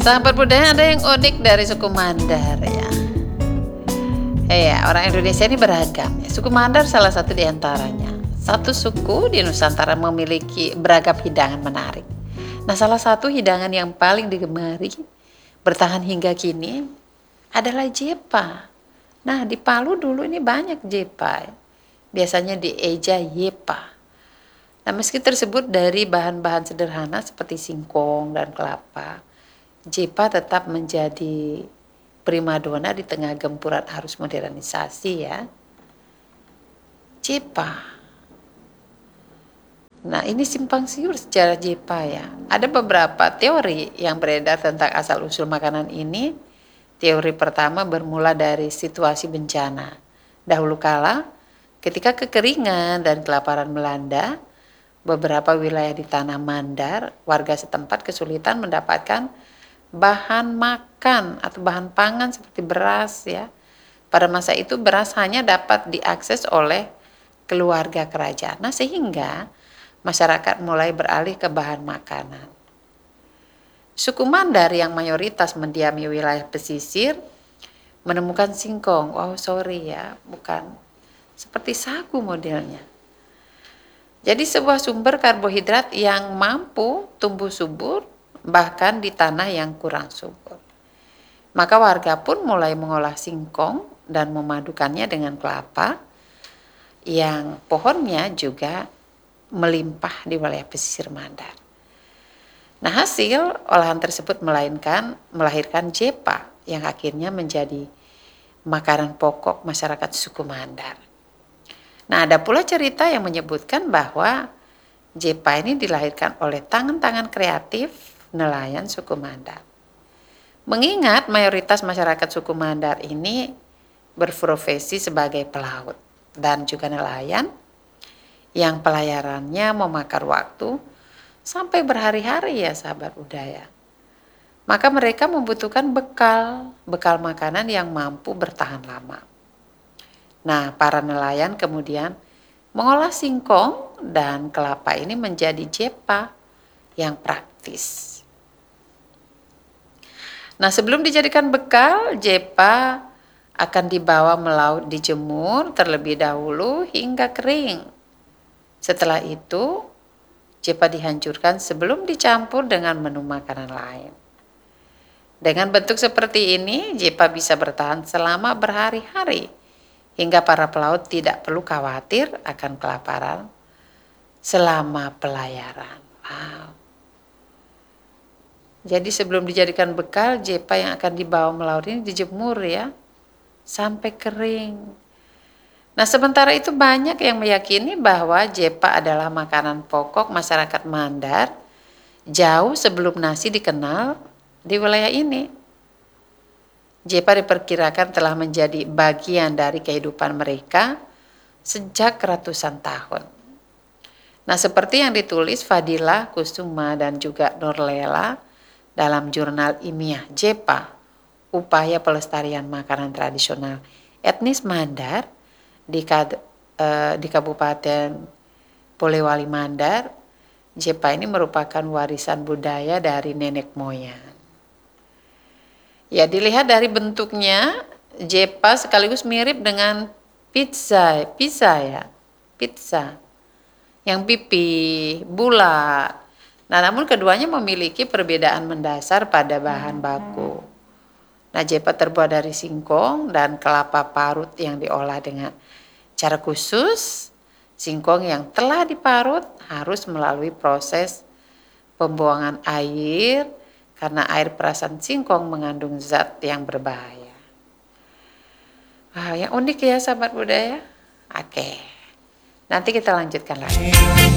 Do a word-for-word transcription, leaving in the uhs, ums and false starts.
Sahabat budaya, ada yang unik dari suku Mandar ya. Iya, orang Indonesia ini beragam ya. Suku Mandar salah satu di antaranya. Satu suku di Nusantara memiliki beragam hidangan menarik. Nah, salah satu hidangan yang paling digemari bertahan hingga kini adalah jepa. Nah, di Palu dulu ini banyak jepa. Biasanya dieja yepa. Nah, meski tersebut dari bahan-bahan sederhana seperti singkong dan kelapa, jepa tetap menjadi primadona di tengah gempuran arus modernisasi ya. Jepa. Nah, ini simpang siur sejarah jepa ya. Ada beberapa teori yang beredar tentang asal-usul makanan ini. Teori pertama bermula dari situasi bencana. Dahulu kala, ketika kekeringan dan kelaparan melanda, beberapa wilayah di tanah Mandar, warga setempat kesulitan mendapatkan bahan makan atau bahan pangan seperti beras ya. Pada masa itu beras hanya dapat diakses oleh keluarga kerajaan. Nah, sehingga masyarakat mulai beralih ke bahan makanan. Suku Mandar yang mayoritas mendiami wilayah pesisir menemukan singkong. Oh sorry ya, bukan seperti sagu modelnya. Jadi sebuah sumber karbohidrat yang mampu tumbuh subur bahkan di tanah yang kurang subur. Maka warga pun mulai mengolah singkong dan memadukannya dengan kelapa yang pohonnya juga melimpah di wilayah pesisir Mandar. Nah, hasil olahan tersebut melainkan melahirkan jepa yang akhirnya menjadi makanan pokok masyarakat suku Mandar. Nah, ada pula cerita yang menyebutkan bahwa jepa ini dilahirkan oleh tangan-tangan kreatif nelayan suku Mandar. Mengingat mayoritas masyarakat suku Mandar ini berprofesi sebagai pelaut dan juga nelayan, yang pelayarannya memakan waktu sampai berhari-hari ya sahabat budaya. Maka mereka membutuhkan bekal, bekal makanan yang mampu bertahan lama. Nah, para nelayan kemudian mengolah singkong dan kelapa ini menjadi jepa yang praktis. Nah, sebelum dijadikan bekal, jepa akan dibawa melaut dijemur terlebih dahulu hingga kering. Setelah itu, jepa dihancurkan sebelum dicampur dengan menu makanan lain. Dengan bentuk seperti ini, jepa bisa bertahan selama berhari-hari, hingga para pelaut tidak perlu khawatir akan kelaparan selama pelayaran. Wow. Jadi sebelum dijadikan bekal, jepa yang akan dibawa melaut ini dijemur ya, sampai kering. Nah, sementara itu banyak yang meyakini bahwa jepa adalah makanan pokok masyarakat Mandar jauh sebelum nasi dikenal di wilayah ini. Jepa diperkirakan telah menjadi bagian dari kehidupan mereka sejak ratusan tahun. Nah, seperti yang ditulis Fadilah Kusuma dan juga Nurlela dalam jurnal ilmiah Jepa, Upaya Pelestarian Makanan Tradisional Etnis Mandar, Di, eh, di Kabupaten Polewali Mandar, jepa ini merupakan warisan budaya dari nenek moyang. Ya, dilihat dari bentuknya, jepa sekaligus mirip dengan pizza, pizza ya, pizza yang pipih, bulat. Nah, namun keduanya memiliki perbedaan mendasar pada bahan baku. Nah, jepa terbuat dari singkong dan kelapa parut yang diolah dengan cara khusus. Singkong yang telah diparut harus melalui proses pembuangan air karena air perasan singkong mengandung zat yang berbahaya. Wah, yang unik ya sahabat budaya. Oke, nanti kita lanjutkan lagi.